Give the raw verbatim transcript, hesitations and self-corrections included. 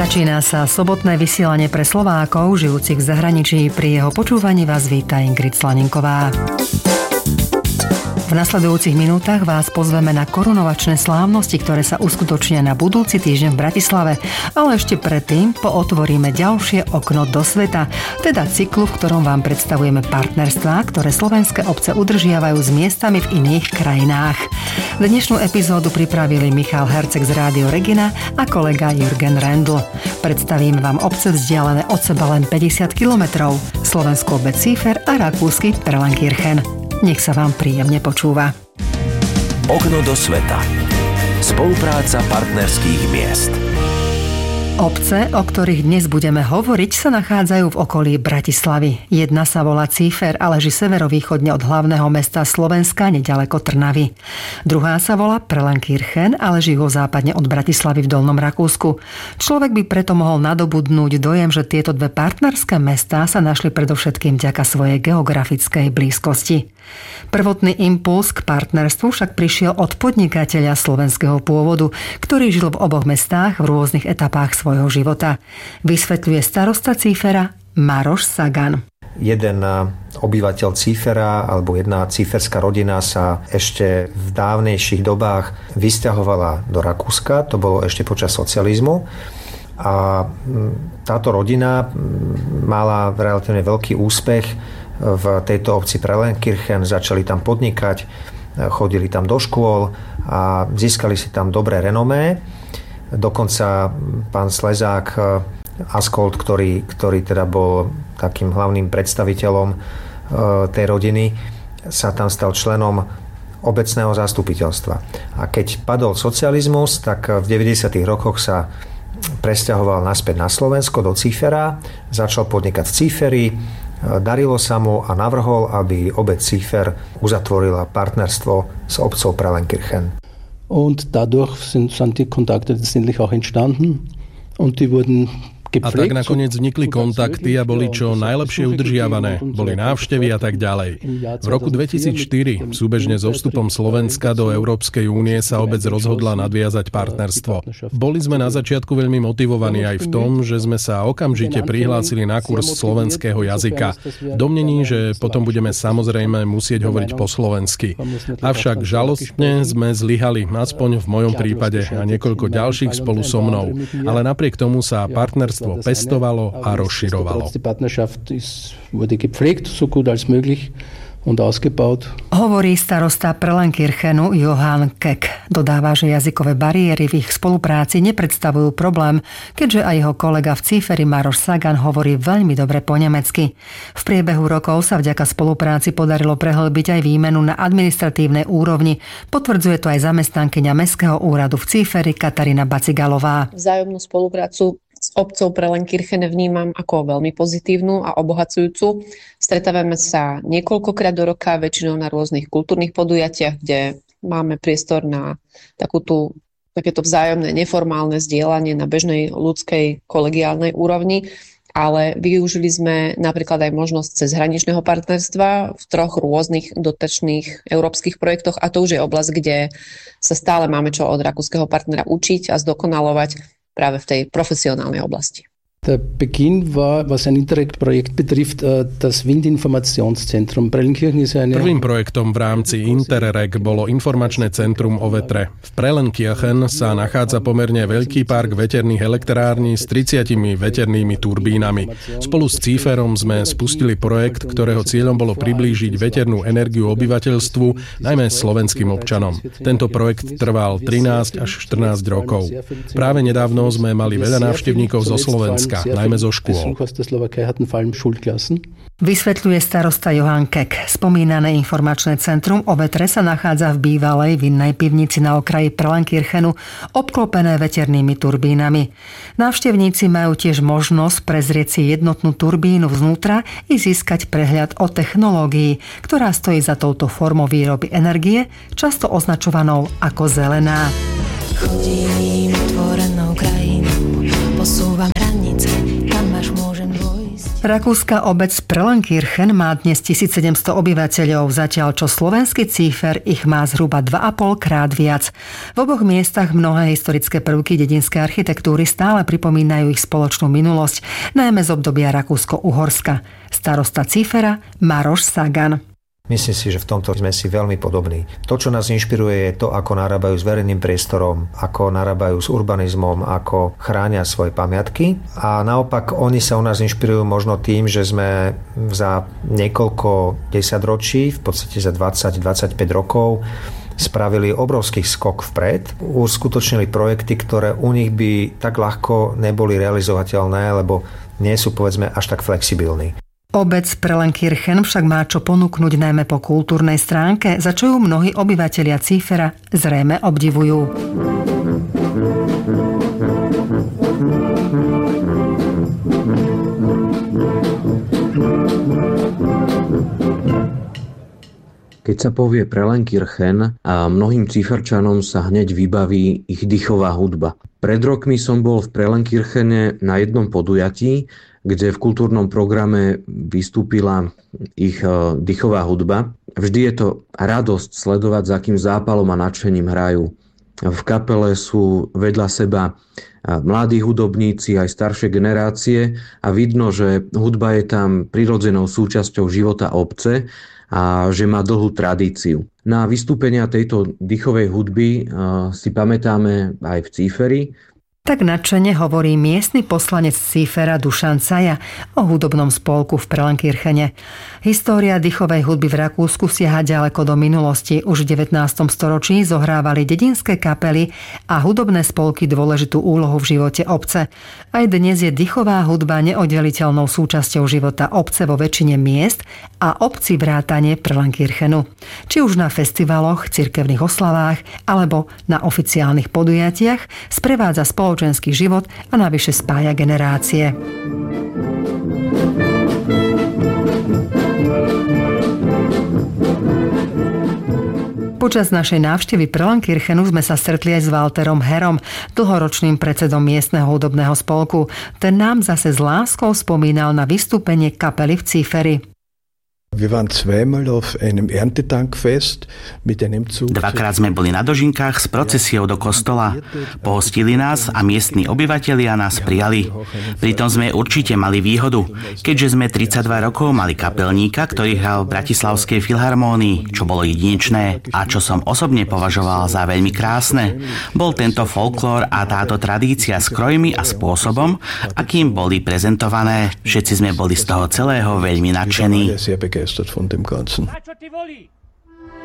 Začína sa sobotné vysielanie pre Slovákov žijúcich v zahraničí. Pri jeho počúvaní vás víta Ingrid Slaninková. V nasledujúcich minútach vás pozveme na korunovačné slávnosti, ktoré sa uskutočnia na budúci týždeň v Bratislave. Ale ešte predtým pootvoríme ďalšie okno do sveta, teda cyklu, v ktorom vám predstavujeme partnerstvá, ktoré slovenské obce udržiavajú s miestami v iných krajinách. Dnešnú epizódu pripravili Michal Herceg z Rádio Regina a kolega Jürgen Rendl. Predstavíme vám obce vzdialené od seba len päťdesiat kilometrov, slovenskú obec Cífer a rakúsky Perlenkirchen. Nech sa vám príjemne počúva. Okno do sveta. Spolupráca partnerských miest. Obce, o ktorých dnes budeme hovoriť, sa nachádzajú v okolí Bratislavy. Jedna sa volá Cífer a leží severovýchodne od hlavného mesta Slovenska, neďaleko Trnavy. Druhá sa volá Perlenkirchen a leží juhozápadne od Bratislavy v Dolnom Rakúsku. Človek by preto mohol nadobudnúť dojem, že tieto dve partnerské mestá sa našli predovšetkým vďaka svojej geografickej blízkosti. Prvotný impuls k partnerstvu však prišiel od podnikateľa slovenského pôvodu, ktorý žil v oboch mestách v rôznych etapách svojho života. Vysvetľuje starosta Cífera Maroš Sagan. Jeden obyvateľ Cífera alebo jedna cíferská rodina sa ešte v dávnejších dobách vysťahovala do Rakúska, to bolo ešte počas socializmu. A táto rodina mala relatívne veľký úspech v tejto obci Perlenkirchen, začali tam podnikať, chodili tam do škôl a získali si tam dobré renomé. Dokonca pán Slezák Askold, ktorý, ktorý teda bol takým hlavným predstaviteľom tej rodiny, sa tam stal členom obecného zastupiteľstva. A keď padol socializmus, tak v deväťdesiatych rokoch sa presťahoval naspäť na Slovensko do Cífera, začal podnikať v Cíferi, darilo sa mu a navrhol, aby obec Cífer uzatvorila partnerstvo s obcou Perlenkirchen. Und dadurch sind, sind die Kontakte letztendlich auch entstanden und die wurden A tak nakoniec vznikli kontakty a boli čo najlepšie udržiavané. Boli návštevy a tak ďalej. V roku dvetisícštyri, súbežne so vstupom Slovenska do Európskej únie, sa obec rozhodla nadviazať partnerstvo. Boli sme na začiatku veľmi motivovaní aj v tom, že sme sa okamžite prihlásili na kurz slovenského jazyka. Domnení, že potom budeme samozrejme musieť hovoriť po slovensky. Avšak žalostne sme zlyhali, aspoň v mojom prípade a niekoľko ďalších spolu so mnou. Ale napriek tomu sa partnerstvo pestovalo a rozširovalo. Hovorí starosta Perlenkirchenu Johann Keck. Dodáva, že jazykové bariéry v ich spolupráci nepredstavujú problém, keďže aj jeho kolega v Cíferi Maroš Sagan hovorí veľmi dobre po nemecky. V priebehu rokov sa vďaka spolupráci podarilo prehlbiť aj výmenu na administratívnej úrovni. Potvrdzuje to aj zamestnankyňa Mestského úradu v Cíferi Katarína Bacigalová. Vzájomnú spoluprácu s obcou Perlenkirchen vnímam ako veľmi pozitívnu a obohacujúcu. Stretávame sa niekoľkokrát do roka, väčšinou na rôznych kultúrnych podujatiach, kde máme priestor na takúto, takéto vzájomné neformálne zdieľanie na bežnej ľudskej kolegiálnej úrovni, ale využili sme napríklad aj možnosť cezhraničného partnerstva v troch rôznych dotačných európskych projektoch a to už je oblasť, kde sa stále máme čo od rakúskeho partnera učiť a zdokonalovať práve v tej profesionálnej oblasti. Der Beginn war, was ein Interreg-Projekt betrifft, das Windinformationszentrum. Perlenkirchen ist eine... Prvým projektom v rámci Interreg bolo informačné centrum o vetre. V Perlenkirchen sa nachádza pomerne veľký park veterných elektrární s tridsiatimi veternými turbínami. Spolu s Cíferom sme spustili projekt, ktorého cieľom bolo priblížiť veternú energiu obyvateľstvu, najmä slovenským občanom. Tento projekt trval trinásť až štrnásť rokov. Práve nedávno sme mali veľa návštevníkov zo Slovenska, najmä zo škôl. Vysvetľuje starosta Johann Keck. Spomínané informačné centrum o vetre sa nachádza v bývalej vinnej pivnici na okraji Perlenkirchenu, obklopené veternými turbínami. Návštevníci majú tiež možnosť prezrieť si jednotnú turbínu vznútra i získať prehľad o technológii, ktorá stojí za touto formou výroby energie, často označovanou ako zelená. Chodím otvorenou krajinou, posúvam hranice, kam až môžem vojsť. Rakúska obec Prellenkirchen má dnes tisícsedemsto obyvateľov, zatiaľ čo slovenský Cífer ich má zhruba dva a pol krát viac. V oboch miestach mnohé historické prvky dedinskej architektúry stále pripomínajú ich spoločnú minulosť, najmä z obdobia Rakúsko-Uhorska. Starosta Cífera Maroš Sagan. Myslím si, že v tomto sme si veľmi podobní. To, čo nás inšpiruje, je to, ako narábajú s verejným priestorom, ako narábajú s urbanizmom, ako chránia svoje pamiatky. A naopak, oni sa u nás inšpirujú možno tým, že sme za niekoľko desaťročí, v podstate za dvadsať dvadsaťpäť rokov, spravili obrovský skok vpred. Uskutočnili projekty, ktoré u nich by tak ľahko neboli realizovateľné, lebo nie sú, povedzme, až tak flexibilní. Obec Prellenkirchen však má čo ponúknuť najmä po kultúrnej stránke, za čo ju mnohí obyvatelia Cífera zrejme obdivujú. Keď sa povie Prellenkirchen, a mnohým Cíferčanom sa hneď vybaví ich dychová hudba. Pred rokmi som bol v Prellenkirchene na jednom podujatí, kde v kultúrnom programe vystúpila ich dychová hudba. Vždy je to radosť sledovať, za akým zápalom a nadšením hrajú. V kapele sú vedľa seba mladí hudobníci, aj staršie generácie a vidno, že hudba je tam prirodzenou súčasťou života obce a že má dlhú tradíciu. Na vystúpenia tejto dychovej hudby si pamätáme aj v Cíferi. Tak nadšene hovorí miestny poslanec Cífera Dušan Caja o hudobnom spolku v Prellenkirchene. História dychovej hudby v Rakúsku siaha ďaleko do minulosti. Už v devätnástom storočí zohrávali dedinské kapely a hudobné spolky dôležitú úlohu v živote obce. Aj dnes je dychová hudba neoddeliteľnou súčasťou života obce vo väčšine miest a obci vrátane Prellenkirchenu. Či už na festivaloch, cirkevných oslavách alebo na oficiálnych podujatiach sprevádza spoločenský život a navyše spája generácie. Počas našej návštevy Prellenkirchenu sme sa stretli aj s Walterom Herom, dlhoročným predsedom miestneho hudobného spolku. Ten nám zase s láskou spomínal na vystúpenie kapely v Cíferi. Dvakrát sme boli na dožinkách s procesiou do kostola. Pohostili nás a miestni obyvatelia nás prijali. Pritom sme určite mali výhodu, keďže sme tridsaťdva rokov mali kapelníka, ktorý hral v Bratislavskej filharmónii, čo bolo jedinečné a čo som osobne považoval za veľmi krásne. Bol tento folklór a táto tradícia s krojmi a spôsobom, akým boli prezentované. Všetci sme boli z toho celého veľmi nadšení. Von dem Ganzen.